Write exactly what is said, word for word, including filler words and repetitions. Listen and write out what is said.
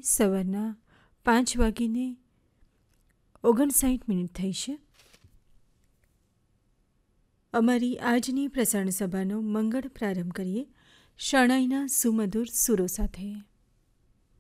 સવારના પાંચ વાગીને ઓગણસાઠ મિનિટ થઈ છે. અમારી આજની પ્રસારણ સભાનો મંગળ પ્રારંભ કરીએ શરણાઈના સુમધુર સુરો સાથે.